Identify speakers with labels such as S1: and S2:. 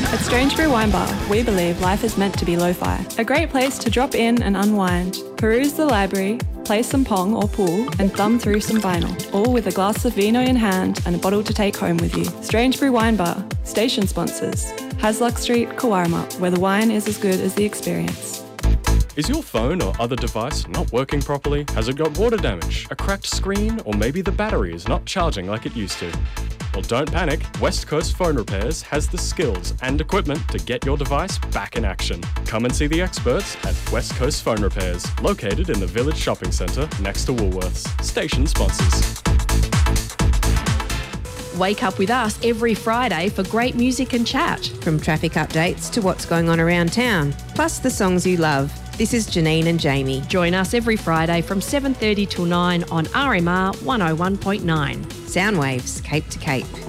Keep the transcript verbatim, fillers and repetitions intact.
S1: At Strange Brew Wine Bar, we believe life is meant to be lo-fi. A great place to drop in and unwind, peruse the library, play some pong or pool, and thumb through some vinyl, all with a glass of vino in hand and a bottle to take home with you. Strange Brew Wine Bar, station sponsors. Hasluck Street, Kawarama, where the wine is as good as the experience.
S2: Is your phone or other device not working properly? Has it got water damage, a cracked screen, or maybe the battery is not charging like it used to? Well, don't panic. West Coast Phone Repairs has the skills and equipment to get your device back in action. Come and see the experts at West Coast Phone Repairs, located in the Village Shopping Centre next to Woolworths. Station sponsors.
S3: Wake up with us every Friday for great music and chat.
S4: From traffic updates to what's going on around town, plus the songs you love. This is Janine and Jamie.
S3: Join us every Friday from seven thirty till nine on R M R one oh one point nine.
S4: Soundwaves, Cape to Cape.